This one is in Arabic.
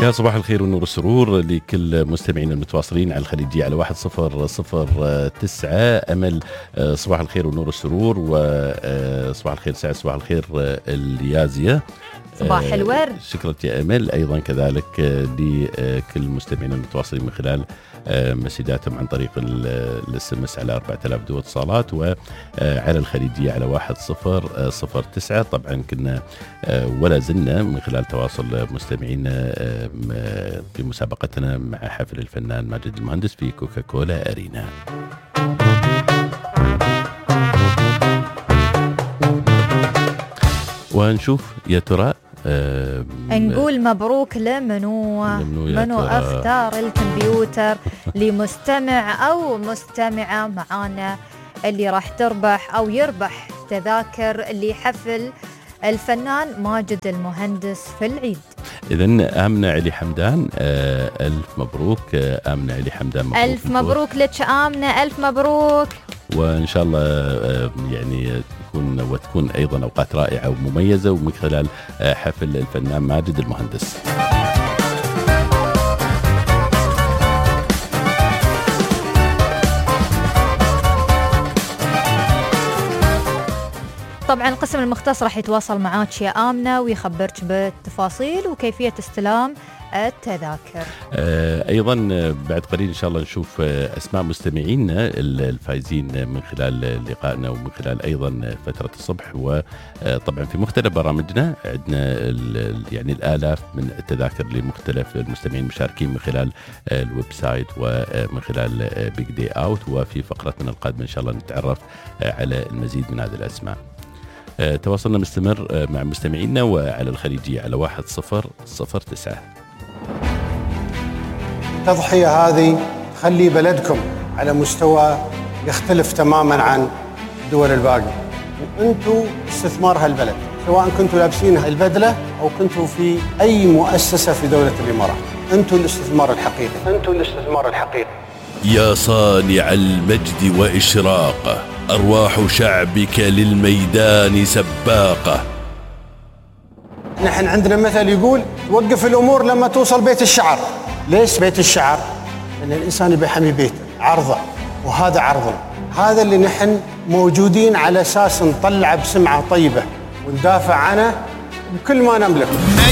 يا صباح الخير والنور والسرور لكل مستمعين المتواصلين على الخليجية على 1009. أمل صباح الخير والنور والسرور، وصباح الخير سعد، صباح الخير اليازية، صباح الورد. شكرا يا أمل. أيضا كذلك لكل المستمعين المتواصلين من خلال مسجاتهم عن طريق الSMS على 4000 دو اتصالات، وعلى الخليجية على 1009. طبعا كنا ولا زلنا من خلال تواصل مستمعينا في مسابقتنا مع حفل الفنان ماجد المهندس في كوكاكولا أرينا. ونشوف يا ترى نقول مبروك لمنو اختار الكمبيوتر لمستمع أو مستمعة معانا اللي راح تربح أو يربح تذاكر لحفل الفنان ماجد المهندس في العيد. إذن آمنة علي حمدان، ألف مبروك آمنة علي حمدان. ألف مبروك لك آمنة، ألف مبروك، وإن شاء الله يعني تكون أيضا أوقات رائعة ومميزة ومن خلال حفل الفنان ماجد المهندس. طبعا القسم المختص راح يتواصل معاك يا آمنة ويخبرك بالتفاصيل وكيفية استلام التذاكر. أيضا بعد قليل إن شاء الله نشوف أسماء مستمعينا الفائزين من خلال لقائنا ومن خلال أيضا فترة الصبح. وطبعا في مختلف برامجنا عندنا يعني الآلاف من التذاكر لمختلف المستمعين المشاركين من خلال الويب سايت ومن خلال بيج دي أوت. وفي فقرتنا القادمة إن شاء الله نتعرف على المزيد من هذه الأسماء. تواصلنا مستمر مع مستمعينا وعلى الخليجية على 1009. التضحية هذه تخلي بلدكم على مستوى يختلف تماما عن الدول الباقية، وانتم استثمار هالبلد، سواء كنتوا لابسين البدلة أو كنتوا في أي مؤسسة في دولة الإمارات. انتم الاستثمار الحقيقي، انتم الاستثمار الحقيقي. يا صانع المجد وإشراقه، أرواح شعبك للميدان سباقة. نحن عندنا مثل يقول توقف الأمور لما توصل بيت الشعر. ليش بيت الشعر؟ لأن الإنسان يبي يحمي بيته، عرضه، وهذا عرضنا. هذا اللي نحن موجودين على أساس نطلع بسمعة طيبة وندافع عنه بكل ما نملك.